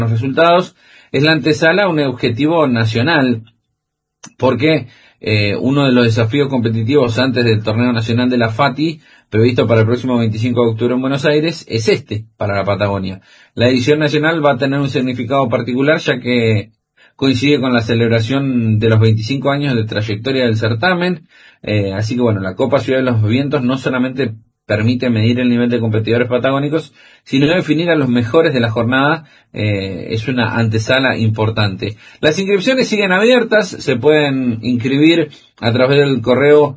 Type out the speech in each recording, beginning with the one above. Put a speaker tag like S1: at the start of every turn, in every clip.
S1: los resultados, es la antesala a un objetivo nacional, porque uno de los desafíos competitivos antes del torneo nacional de la FATI, previsto para el próximo 25 de octubre en Buenos Aires, es para la Patagonia. La edición nacional va a tener un significado particular, ya que coincide con la celebración de los 25 años de trayectoria del certamen, así que la Copa Ciudad de los Vientos no solamente permite medir el nivel de competidores patagónicos, sino definir a los mejores de la jornada. Es una antesala importante. Las inscripciones siguen abiertas, se pueden inscribir a través del correo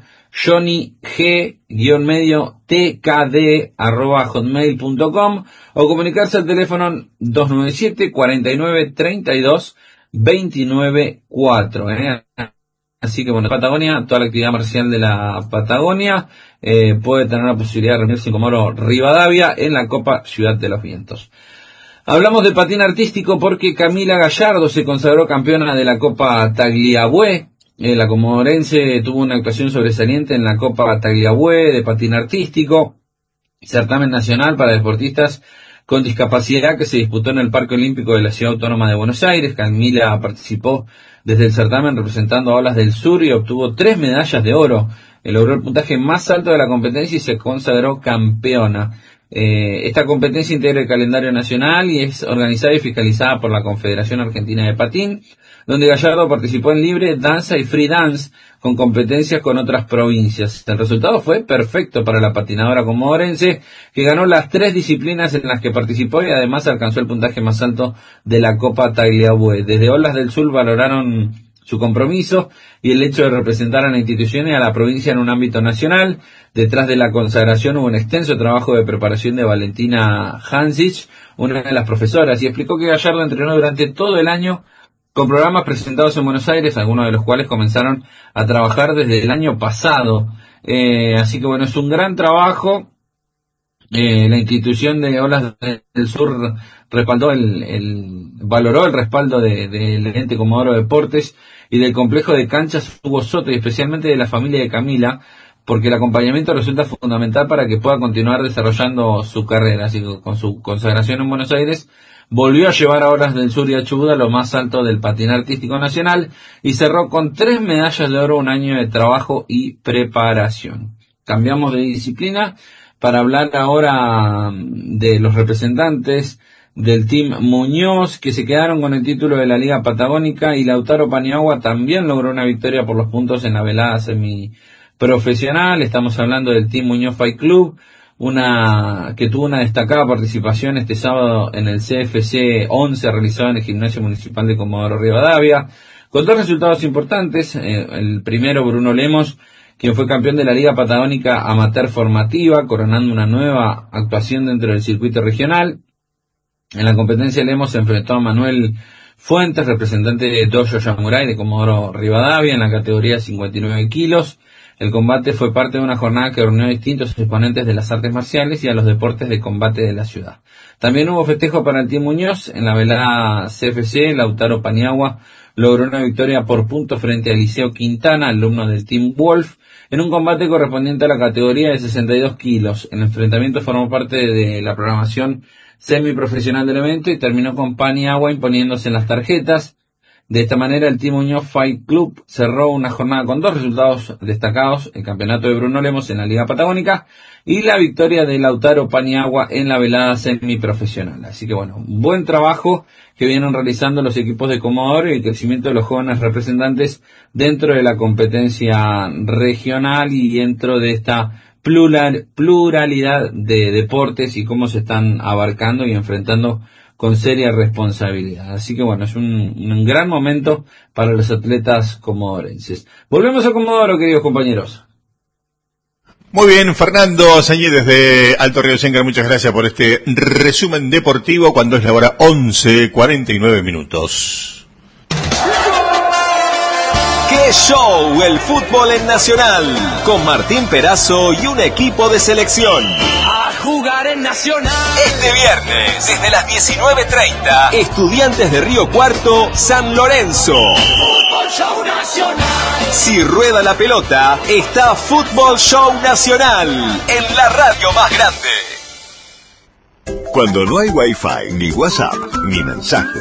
S1: johnnyg-tkd@hotmail.com o comunicarse al teléfono 297 49 32 29 4. Así que Patagonia, toda la actividad marcial de la Patagonia puede tener la posibilidad de reunirse en Comodoro Rivadavia en la Copa Ciudad de los Vientos. Hablamos de patín artístico porque Camila Gallardo se consagró campeona de la Copa Tagliabue. La comodorense tuvo una actuación sobresaliente en la Copa Tagliabue de patín artístico, certamen nacional para deportistas con discapacidad que se disputó en el Parque Olímpico de la Ciudad Autónoma de Buenos Aires. Camila participó desde el certamen representando a Olas del Sur y obtuvo 3 medallas de oro. Logró el puntaje más alto de la competencia y se consagró campeona. Esta competencia integra el calendario nacional y es organizada y fiscalizada por la Confederación Argentina de Patín, donde Gallardo participó en libre, danza y free dance con competencias con otras provincias. El resultado fue perfecto para la patinadora comodorense, que ganó las 3 disciplinas en las que participó y además alcanzó el puntaje más alto de la Copa Tagliabue. Desde Olas del Sur valoraron su compromiso y el hecho de representar a la institución y a la provincia en un ámbito nacional. Detrás de la consagración hubo un extenso trabajo de preparación de Valentina Hansich, una de las profesoras, y explicó que Gallardo entrenó durante todo el año con programas presentados en Buenos Aires, algunos de los cuales comenzaron a trabajar desde el año pasado. Así que es un gran trabajo. La institución de Olas del Sur respaldó valoró el respaldo del ente Comodoro Deportes y del complejo de canchas Hugo Soto, y especialmente de la familia de Camila, porque el acompañamiento resulta fundamental para que pueda continuar desarrollando su carrera. Así que con su consagración en Buenos Aires, volvió a llevar a Olas del Sur y a Chubut a lo más alto del patín artístico nacional y cerró con 3 medallas de oro, un año de trabajo y preparación. Cambiamos de disciplina para hablar ahora de los representantes del Team Muñoz, que se quedaron con el título de la Liga Patagónica, y Lautaro Paniagua también logró una victoria por los puntos en la velada semiprofesional. Estamos hablando del Team Muñoz Fight Club, que tuvo una destacada participación este sábado en el CFC 11 realizado en el Gimnasio Municipal de Comodoro Rivadavia, con 2 resultados importantes. El primero, Bruno Lemos, quien fue campeón de la Liga Patagónica Amateur Formativa, coronando una nueva actuación dentro del circuito regional. En la competencia Lemos se enfrentó a Manuel Fuentes, representante de Dojo Yamurai de Comodoro Rivadavia, en la categoría 59 kilos. El combate fue parte de una jornada que reunió a distintos exponentes de las artes marciales y a los deportes de combate de la ciudad. También hubo festejo para el Team Muñoz. En la velada CFC, Lautaro Paniagua logró una victoria por puntos frente a Eliseo Quintana, alumno del Team Wolf, en un combate correspondiente a la categoría de 62 kilos. El enfrentamiento formó parte de la programación semiprofesional del evento y terminó con Paniagua imponiéndose en las tarjetas. De esta manera, el Team Muñoz Fight Club cerró una jornada con 2 resultados destacados: el campeonato de Bruno Lemos en la Liga Patagónica y la victoria de Lautaro Paniagua en la velada semiprofesional. Así que un buen trabajo que vienen realizando los equipos de Comodoro y el crecimiento de los jóvenes representantes dentro de la competencia regional y dentro de esta pluralidad de deportes y cómo se están abarcando y enfrentando con seria responsabilidad. Así que es un gran momento para los atletas comodorenses. Volvemos a Comodoro, queridos compañeros.
S2: Muy bien, Fernando Sañé desde Alto Río Sencar, muchas gracias por este resumen deportivo cuando es la hora 11:49.
S3: ¡Qué show! El fútbol en Nacional, con Martín Perazo y un equipo de selección.
S4: A jugar en Nacional.
S3: Este viernes, desde las 19:30, Estudiantes de Río Cuarto, San Lorenzo.
S4: Fútbol Show Nacional.
S3: Si rueda la pelota, está Fútbol Show Nacional, en la radio más grande.
S5: Cuando no hay Wi-Fi, ni WhatsApp, ni mensajes,